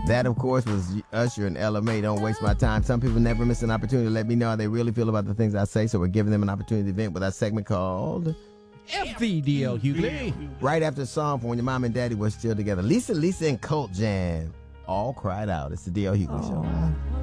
That, of course, was Usher and Ella May. Don't waste my time. Some people never miss an opportunity to let me know how they really feel about the things I say, so we're giving them an opportunity to vent with our segment called FVDL Hughley. Right After a Song from when your mom and daddy were still together. Lisa, and Colt Jam all cried out. It's the DL Hughley Show.